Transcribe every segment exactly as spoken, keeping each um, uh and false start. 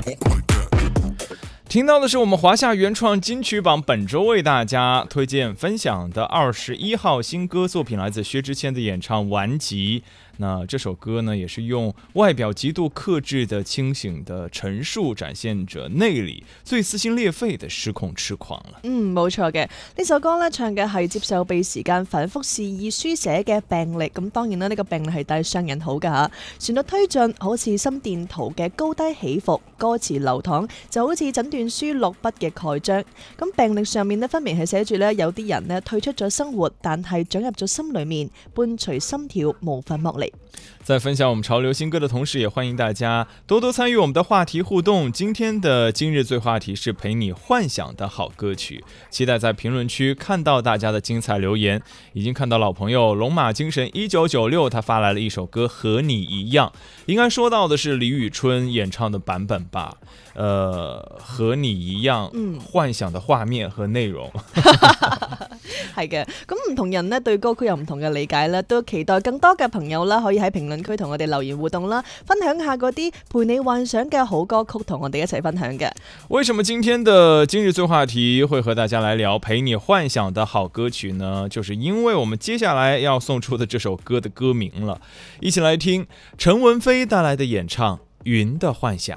听到的是我们华夏原创金曲榜本周为大家推荐分享的二十一号新歌作品，来自薛之谦的演唱《顽疾》。那这首歌呢，也是用外表極度克制的清醒的陳述，展現着內裏最撕心裂肺的失控痴狂啦。 嗯，冇錯嘅，呢首歌咧唱嘅係接受被時間反覆肆意書寫嘅病歷，咁當然啦，呢、這個病歷係帶上引號噶吓，旋律推進好似心電圖嘅高低起伏，歌詞流淌就好似診斷書落筆嘅蓋章。咁病歷上面呢，分明係寫住咧有啲人呢退出咗生活，但係長入咗心裏面，伴隨心跳無法剝離。 在分享我們潮流新歌的同時，也歡迎大家多多參與我們的話題互動。今天的今日最話題是陪你幻想的好歌曲，期待在評論區看到大家的精彩留言。已經看到老朋友龍馬精神一九九六，他發來了一首歌《和你一樣》，應該說到的是李宇春演唱的版本吧。呃，和你一樣，嗯，幻想的畫面和內容。 係嘅，咁唔同人呢對歌曲有唔同嘅理解啦，都期待更多嘅朋友啦，可以喺評論區同我哋留言互動啦，分享下嗰啲陪你幻想嘅好歌曲，同我哋一齊分享嘅。 為什麼今天的今日最話題會和大家來聊陪你幻想的好歌曲呢？就是因為我們接下來要送出的這首歌的歌名了，一起來聽陳文飛帶來的演唱《雲的幻想》。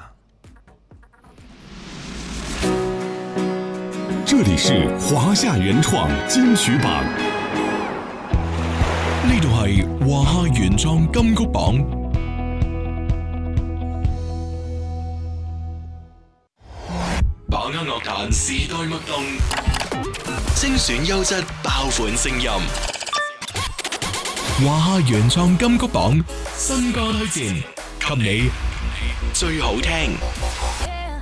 這裡是華夏原創金曲榜，呢度係華夏原創金曲榜，把握樂壇時代脈動，精選優質爆款聲音，華夏原創金曲榜新歌推薦，給你最好聽。